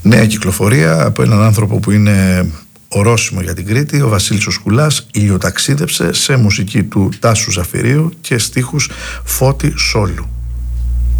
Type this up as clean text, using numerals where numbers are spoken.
Νέα κυκλοφορία από έναν άνθρωπο που είναι ορόσημο για την Κρήτη, ο Βασίλης ο Σκουλάς. Ηλιοταξίδεψε, σε μουσική του Τάσου Ζαφυρίου και στίχους Φώτη Σόλου.